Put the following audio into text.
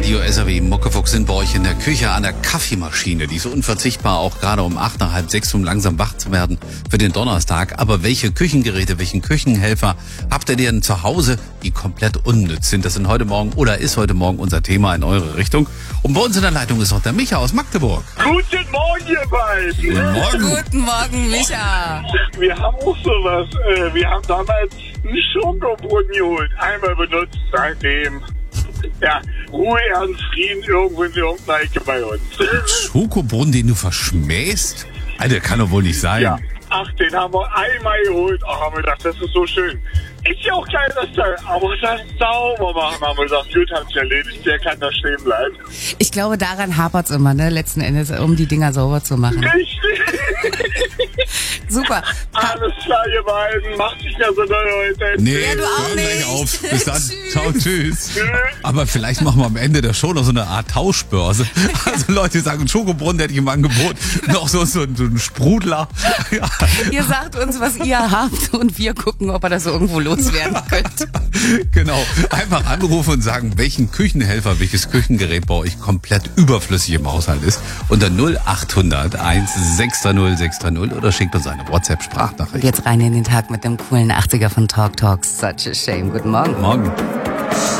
Radio SAW Muckefuchs sind bei euch in der Küche an der Kaffeemaschine. Die ist unverzichtbar, auch gerade um 8, nach halb 6, um langsam wach zu werden für den Donnerstag. Aber welche Küchengeräte, welchen Küchenhelfer habt ihr denn zu Hause, die komplett unnütz sind? Das sind heute Morgen oder ist heute Morgen unser Thema in eure Richtung. Und bei uns in der Leitung ist noch der Micha aus Magdeburg. Guten Morgen, ihr beiden. Guten Morgen. Guten Morgen, Micha. Wir haben auch sowas. Wir haben damals einen Schokoboden geholt. Einmal benutzt, seitdem. Ja, Ruhe, Ernst, Frieden irgendwo in irgendeiner Ecke bei uns. Schokoboden, den du verschmähst? Alter, kann doch wohl nicht sein. Ja. Ach, den haben wir einmal geholt. Ach, haben wir gedacht, das ist so schön. Ist ja auch geil, das Teil. Aber das sauber machen, haben wir gesagt, gut, hat's erledigt, der kann da stehen bleiben. Ich glaube, daran hapert's immer, ne? Letzten Endes, um die Dinger sauber zu machen. Richtig. Super. Alles klar, ihr beiden. Macht sich ja so doll heute. Nee, Ja, du auch hören gleich nicht. auf. Bis dann. Tschüss. Ciao, tschüss. Tschüss. Aber vielleicht machen wir am Ende der Show noch so eine Art Tauschbörse. Also Leute sagen, Schokobrunnen hätte ich im Angebot. Noch so ein Sprudler. Ja. Ihr sagt uns, was ihr habt und wir gucken, ob ihr das irgendwo loswerden könnt. Genau. Einfach anrufen und sagen, welchen Küchenhelfer, welches Küchengerät bei euch komplett überflüssig im Haushalt ist. Unter 0800 160 630 oder schickt uns eine WhatsApp-Sprachnachricht. Und jetzt rein in den Tag mit dem coolen 80er von Talk Talks. Such a shame. Guten Morgen. Morgen.